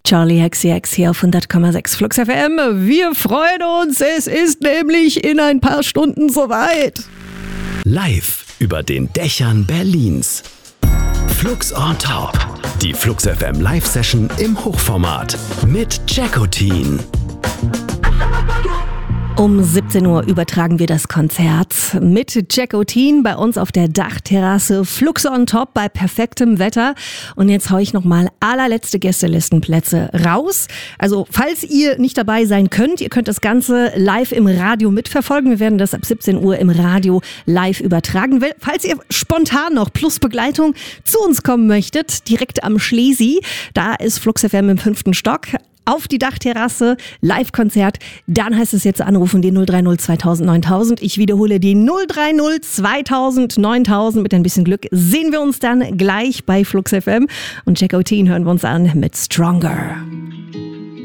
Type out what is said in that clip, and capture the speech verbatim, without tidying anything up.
Charlie X C X hier auf hundert Komma sechs Flux F M. Wir freuen uns, es ist nämlich in ein paar Stunden soweit. Live über den Dächern Berlins. Flux on Top. Die Flux F M Live-Session im Hochformat mit Jackotin. Um siebzehn Uhr übertragen wir das Konzert mit Jackotin bei uns auf der Dachterrasse Flux on Top bei perfektem Wetter. Und jetzt hau ich nochmal allerletzte Gästelistenplätze raus. Also falls ihr nicht dabei sein könnt, ihr könnt das Ganze live im Radio mitverfolgen. Wir werden das ab siebzehn Uhr im Radio live übertragen. Falls ihr spontan noch plus Begleitung zu uns kommen möchtet, direkt am Schlesi, da ist Flux F M im fünften Stock. Auf die Dachterrasse, Live-Konzert, dann heißt es jetzt anrufen, die null drei null zweitausend neuntausend. Ich wiederhole die null drei null zweitausend neuntausend. Mit ein bisschen Glück sehen wir uns dann gleich bei Flux F M. Und Jackotin hören wir uns an mit Stronger.